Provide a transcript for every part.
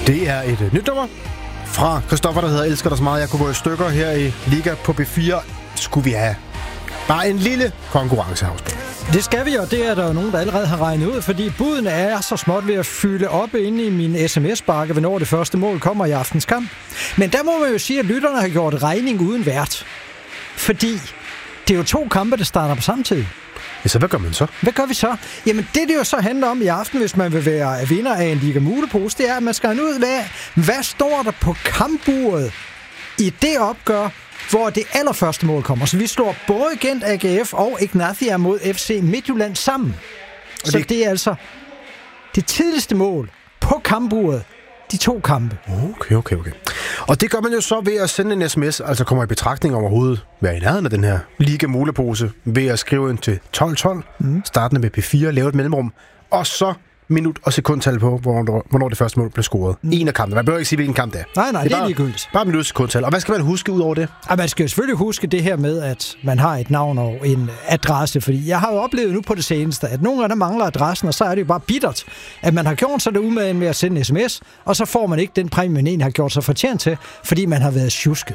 Det er et nyt nummer fra Christoffer, der hedder Elsker dig så meget. Jeg kunne gå i stykker her i Liga på B4. Skulle vi have bare en lille konkurrence, Havsborg? Det skal vi, og det er der jo nogen, der allerede har regnet ud, fordi budene er så småt ved at fylde op inde i min sms-bakke, hvornår det første mål kommer i aftens kamp. Men der må man jo sige, at lytterne har gjort regning uden vært. Fordi det er jo 2 kampe, der starter på samtidig. Ja, så hvad gør man så? Hvad gør vi så? Jamen det jo så handler om i aften, hvis man vil være vinder af en Liga Mulepose, det er, at man skal have ud af, hvad står der på kampburet i det opgør, hvor det allerførste mål kommer. Så vi slår både Gent AGF og Ignatia mod FC Midtjylland sammen. Så det er altså det tidligste mål på kampburet, de 2 kampe. Okay. Og det gør man jo så ved at sende en sms, altså kommer i betragtning overhovedet, være i nærheden af den her Liga Mulepose, ved at skrive ind til 1212, startende med P4, lave et mellemrum, og så minut og sekundtal på, hvornår det første mål blev scoret. En af kampene. Man behøver ikke sige, hvilken kamp det er. Nej, det er ligegyldigt. Bare minut og sekundtal. Og hvad skal man huske ud over det? Og man skal jo selvfølgelig huske det her med, at man har et navn og en adresse, fordi jeg har jo oplevet nu på det seneste, at nogle af dem mangler adressen, og så er det jo bare bittert, at man har gjort sig derude med at sende en sms, og så får man ikke den præmie, man egentlig har gjort sig fortjent til, fordi man har været sjusket.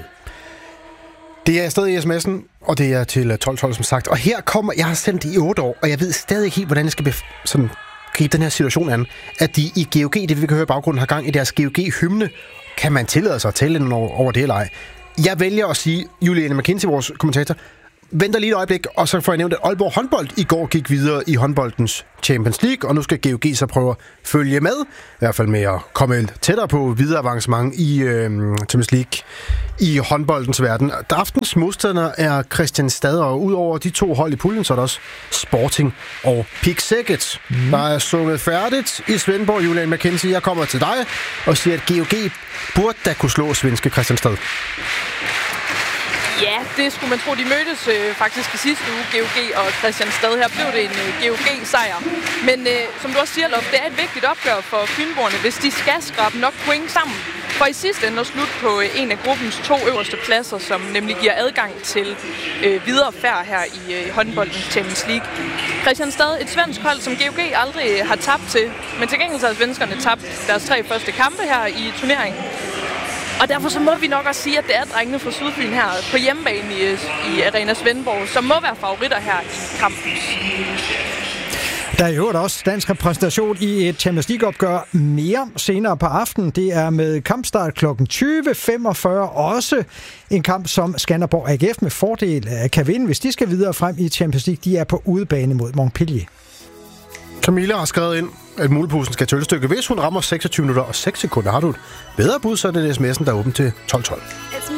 Det er stadig i sms'en, og det er til 1212, som sagt. Og her kommer, jeg har sendt det i 8 år, og jeg ved stadig ikke helt, hvordan jeg skal sådan gribe den her situation an, at de i GOG, det vi kan høre i baggrunden, har gang i deres GOG-hymne. Kan man tillade sig at tale over det eller ej? Jeg vælger at sige, Juliane McKinsey, vores kommentator, venter lige et øjeblik, og så får jeg nævnt, at Aalborg håndbold i går gik videre i håndboldens Champions League, og nu skal GOG så prøve at følge med, i hvert fald med at komme tættere på videre avancement i Champions League i håndboldens verden. Aftens modstander er Kristianstad, og udover de 2 hold i puljen, så er der også Sporting og Pick Szeged. Der er sunget færdigt i Svendborg. Juliane McKinsey, jeg kommer til dig og siger, at GOG burde da kunne slå svenske Kristianstad. Ja, det skulle man tro. De mødtes faktisk i sidste uge, GOG og Kristianstad. Her blev det en GOG-sejr. Men som du også siger, Lof, det er et vigtigt opgør for fynboerne, hvis de skal skrabe nok point sammen. For i sidste ende at slutte på en af gruppens 2 øverste pladser, som nemlig giver adgang til videre færd her i håndboldens Champions League. Kristianstad, et svensk hold, som GOG aldrig har tabt til. Men til gengæld så har svenskerne tabt deres 3 første kampe her i turneringen. Og derfor så må vi nok også sige, at det er drengene fra Sydfyn her på hjemmebane i Arena Svendborg, som må være favoritter her i kampen. Der er jo også dansk repræsentation i et Champions League-opgør mere senere på aftenen. Det er med kampstart kl. 20.45 også en kamp, som Skanderborg AGF med fordel kan vinde, hvis de skal videre frem i Champions League. De er på udebane mod Montpellier. Camilla har skrevet ind, at muleposen skal til ølstykke. Hvis hun rammer 26 minutter og 6 sekunder, har du et bedre bud, så er det sms'en, der er åben til 1212.